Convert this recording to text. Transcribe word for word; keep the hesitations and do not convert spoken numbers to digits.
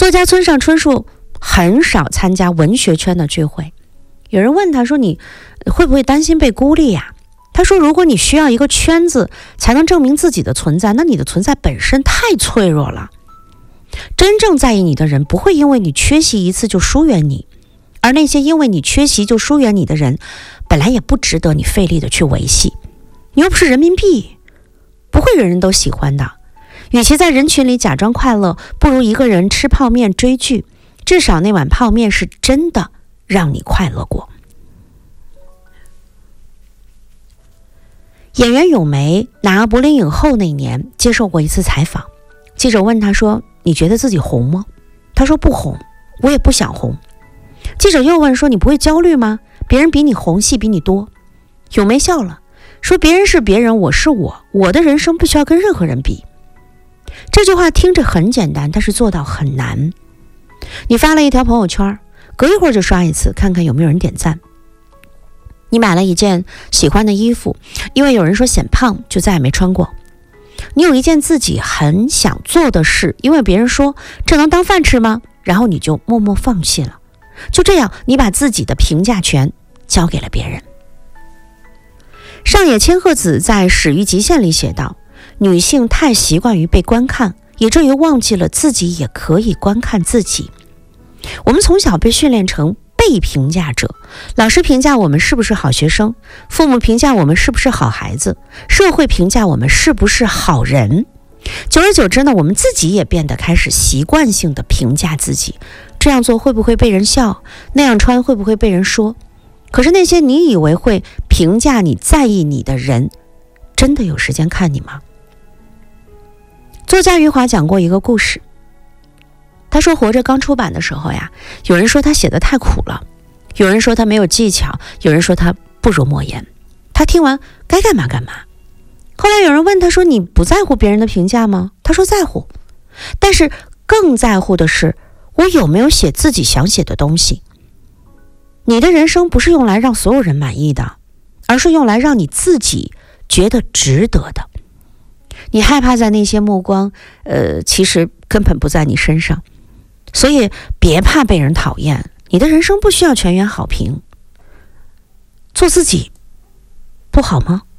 作家村上春树很少参加文学圈的聚会。有人问他说，你会不会担心被孤立呀？他说，如果你需要一个圈子才能证明自己的存在，那你的存在本身太脆弱了。真正在意你的人不会因为你缺席一次就疏远你，而那些因为你缺席就疏远你的人，本来也不值得你费力的去维系。你又不是人民币，不会人人都喜欢的。与其在人群里假装快乐，不如一个人吃泡面追剧，至少那碗泡面是真的让你快乐过。演员咏梅拿柏林影后那年接受过一次采访，记者问她说，你觉得自己红吗？她说不红，我也不想红。记者又问说，你不会焦虑吗？别人比你红，戏比你多。咏梅笑了，说别人是别人，我是我，我的人生不需要跟任何人比。这句话听着很简单，但是做到很难。你发了一条朋友圈，隔一会儿就刷一次，看看有没有人点赞。你买了一件喜欢的衣服，因为有人说显胖，就再也没穿过。你有一件自己很想做的事，因为别人说这能当饭吃吗？然后你就默默放弃了。就这样，你把自己的评价权交给了别人。上野千鹤子在《始于极限》里写道，女性太习惯于被观看，以至于忘记了自己也可以观看自己。我们从小被训练成被评价者，老师评价我们是不是好学生，父母评价我们是不是好孩子，社会评价我们是不是好人。久而久之呢，我们自己也变得开始习惯性的评价自己，这样做会不会被人笑，那样穿会不会被人说。可是那些你以为会评价你、在意你的人，真的有时间看你吗？作家余华讲过一个故事，他说活着刚出版的时候呀，有人说他写得太苦了，有人说他没有技巧，有人说他不如莫言。他听完该干嘛干嘛。后来有人问他说，你不在乎别人的评价吗？他说在乎，但是更在乎的是我有没有写自己想写的东西。你的人生不是用来让所有人满意的，而是用来让你自己觉得值得的。你害怕在那些目光呃，其实根本不在你身上，所以别怕被人讨厌，你的人生不需要全员好评。做自己不好吗？